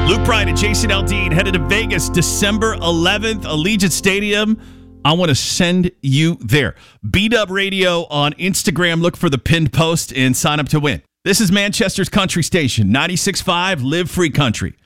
Luke Bryan and Jason Aldean headed to Vegas December 11th, Allegiant Stadium. I want to send you there. B-Dub Radio on Instagram. Look for the pinned post and sign up to win. This is Manchester's country station, 96.5 Live Free Country.